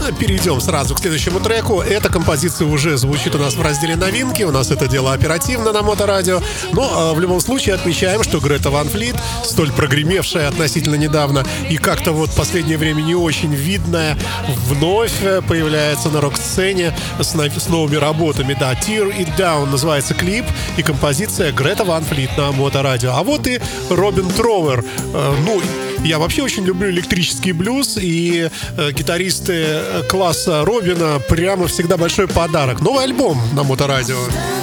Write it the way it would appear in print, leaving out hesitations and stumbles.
Перейдем сразу к следующему треку. Эта композиция уже звучит у нас в разделе новинки. У нас это дело оперативно на Моторадио. Но в любом случае отмечаем, что Грета Ван Флит, столь прогремевшая относительно недавно и как-то вот в последнее время не очень видная, вновь появляется на рок-сцене с новыми работами. Да, Tear It Down называется клип и композиция Грета Ван Флит на Моторадио. А вот и Робин Тровер. Я вообще очень люблю электрический блюз, и гитаристы класса Робина прямо всегда большой подарок. Новый альбом на Моторадио.